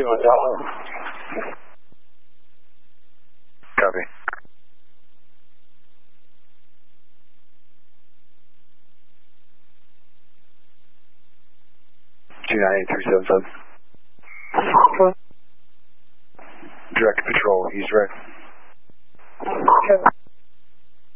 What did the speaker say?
Cleveland Tower. Copy. G98377. Direct patrol, he's right. Okay.